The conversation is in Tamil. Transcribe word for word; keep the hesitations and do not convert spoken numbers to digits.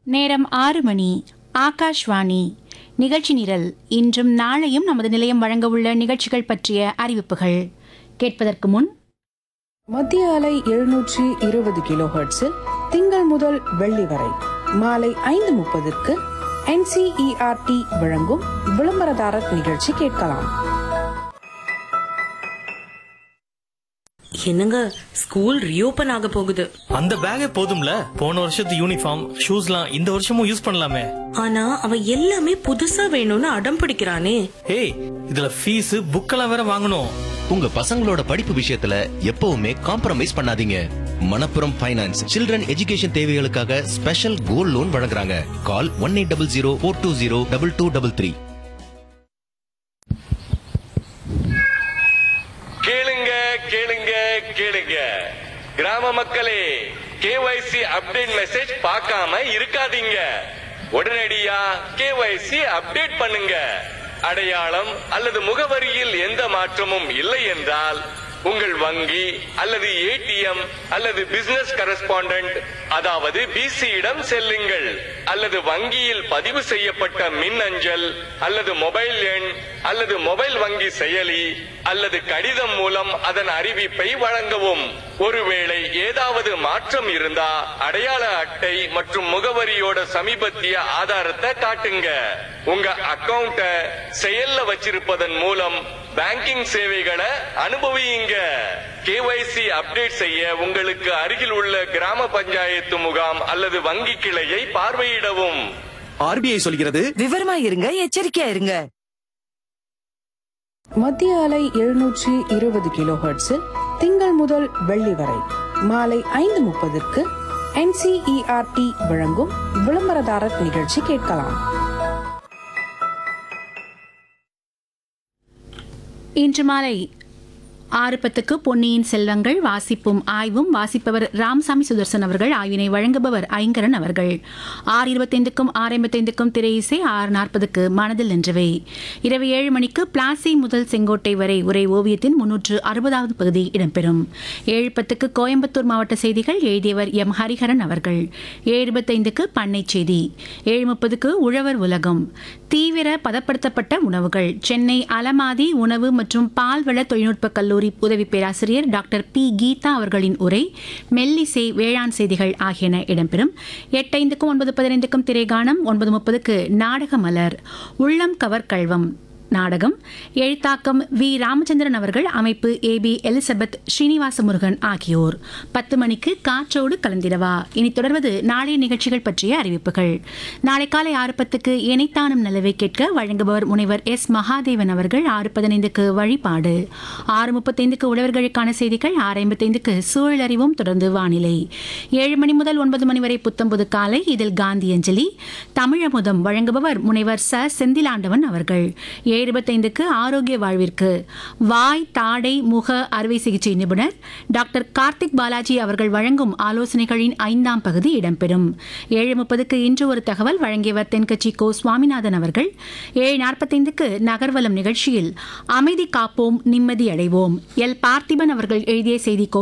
நேரம் ஆறு மணி. ஆகாஷ்வாணி நிகழ்ச்சி நிரல். இன்றும் நாளையும் நமது நிலையம் வழங்க உள்ள நிகழ்ச்சிகள் பற்றிய அறிவிப்புகள் கேட்பதற்கு முன், மத்திய அலை எழுநூற்றி இருபது கிலோ ஹெர்ட்ஸில் திங்கள் முதல் வெள்ளி வரை மாலை ஐந்து முப்பதுக்கு என்சிஇஆர்டி வழங்கும் விளம்பரதாரர் நிகழ்ச்சி கேட்கலாம். என்னங்க, ஸ்கூல் ரீஓபன் ஆக போகுது. அந்த பேக்கே போதும்ல, போன வருஷத்து யூனிஃபார்ம் ஷூஸ்லாம் இந்த வருஷமும் யூஸ் பண்ணலாமே. ஆனா அவன் எல்லாமே புதுசா வேணும்னு அடம் பிடிக்கிறானே. ஏய், இதுல ஃபீஸ் புக்கெல்லாம் வேற வாங்கணும். உங்க பசங்களோட படிப்பு விஷயத்துல எப்பவுமே காம்ப்ரமைஸ் பண்ணாதீங்க. மணப்புரம் ஃபைனான்ஸ் சில்ட்ரன் எஜுகேஷன் தேவைகளுக்காக ஸ்பெஷல் கோல்ட் லோன் வழங்குறாங்க. கால் one eight double zero four two zero double two double three. கேளுங்க கேளுங்க கேளுங்க கிராம மக்களே, கேஒய்சி அப்டேட் மெசேஜ் பார்க்காம இருக்காதீங்க. உடனடியா கேஒய்சி அப்டேட் பண்ணுங்க. அடையாளம் அல்லது முகவரியில் எந்த மாற்றமும் இல்லை என்றால் உங்கள் வங்கி அல்லது ஏடிஎம் அல்லது பிசினஸ் கரஸ்பாண்டன்ட் அதாவது பிசியிடம் செல்லுங்கள். அல்லது வங்கியில் பதிவு செய்யப்பட்ட மின் அஞ்சல் அல்லது மொபைல் எண் அல்லது மொபைல் வங்கி செயலி அல்லது கடிதம் மூலம் அதன் அறிவிப்பை வழங்கவும். ஒருவேளை ஏதாவது மாற்றம் இருந்தா அடையாள அட்டை மற்றும் முகவரியோட சமீபத்திய ஆதாரத்தை காட்டுங்க. உங்க அக்கவுண்ட செயல்ல வச்சிருப்பதன் மூலம் பேங்கிங் சேவைகளை அனுபவியுங்க. கேஒய்சி அப்டேட் செய்ய உங்களுக்கு அருகில் உள்ள கிராம பஞ்சாயத்து முகாம் அல்லது வங்கி கிளையை பார்வையிடவும். ஆர்பிஐ சொல்கிறது, விவரமா இருங்க, எச்சரிக்கையா இருங்க. மத்திய அலை எழுநூற்றி இருபது கிலோ ஹெர்ட்ஸில் திங்கள் முதல் வெள்ளி வரை மாலை ஐந்து முப்பதுக்கு என்சிஇஆர்டி வழங்கும் விளம்பரதாரர் நிகழ்ச்சி கேட்கலாம். இன்று மாலை ஆறு பத்துக்கு பொன்னியின் செல்வங்கள் வாசிப்பும் ஆய்வும். வாசிப்பவர் ராமசாமி சுதர்சன் அவர்கள். ஆய்வினை வழங்குபவர் ஐங்கரன் அவர்கள். ஆறு இருபத்தைந்துக்கும் ஆறு ஐம்பத்தைந்துக்கும் திரை இசை. ஆறு நாற்பதுக்கு மனதில் நின்றவை. இரவு ஏழு மணிக்கு பிளாசி முதல் செங்கோட்டை வரை உரை ஓவியத்தின் முன்னூற்று அறுபதாவது பகுதி இடம்பெறும். ஏழு பத்துக்கு கோயம்புத்தூர் மாவட்ட செய்திகள். எழுதியவர் எம் ஹரிஹரன் அவர்கள். ஏழு இருபத்தைந்துக்கு பண்ணை செய்தி. ஏழு முப்பதுக்கு உழவர் உலகம். தீவிர பதப்படுத்தப்பட்ட உணவுகள். சென்னை அலமாதி உணவு மற்றும் பால்வள தொழில்நுட்ப கல்லூரி உதவி பேராசிரியர் டாக்டர் பி கீதா அவர்களின் உரை. மெல்லிசை, வேளாண் செய்திகள் ஆகியன இடம்பெறும். எட்டு ஐந்துக்கும் ஒன்பது பதினைந்துக்கும் திரைகானம். ஒன்பது முப்பதுக்கு நாடக மலர். உள்ளம் கவர் கல்வம் நாடகம். எழுத்தாக்கம் வி ராமச்சந்திரன் அவர்கள். அமைப்பு ஏ பி எலிசபெத் ஸ்ரீனிவாச முருகன் ஆகியோர். பத்து மணிக்கு காற்றோடு கலந்திடவா. இனி தொடர்வது நாளைய நிகழ்ச்சிகள் பற்றிய அறிவிப்புகள். நாளை காலை ஆறு பத்துக்கு இணைத்தானும் நிலவை கேட்க வழங்குபவர் முனைவர் எஸ் மகாதேவன் அவர்கள். ஆறு பதினைந்துக்கு வழிபாடு. ஆறு முப்பத்தைந்துக்கு உழவர்களுக்கான செய்திகள். ஆறு ஐம்பத்தைந்துக்கு சூழல் அறிவும். தொடர்ந்து வானிலை. ஏழு மணி முதல் ஒன்பது மணி வரை புத்தம்புது காலை. இதில் காந்தி அஞ்சலி. தமிழமுதம் வழங்குபவர் முனைவர் ச செந்திலாண்டவன் அவர்கள். இருபத்தைந்துக்கு ஆரோக்கிய வாழ்விற்கு வாய், தாடை, முக அறுவை சிகிச்சை நிபுணர் டாக்டர் கார்த்திக் பாலாஜி அவர்கள் வழங்கும் ஆலோசனைகளின் ஐந்தாம் பகுதி இடம்பெறும். ஏழு முப்பதுக்கு இன்று ஒரு தகவல் வழங்கியவர் தென்கட்சி கோ சுவாமிநாதன் அவர்கள். ஏழு நாற்பத்தைந்துக்கு நகர்வலம் நிகழ்ச்சியில் அமைதி காப்போம் நிம்மதி அடைவோம் எல் பார்த்திபன் அவர்கள் எழுதிய செய்தி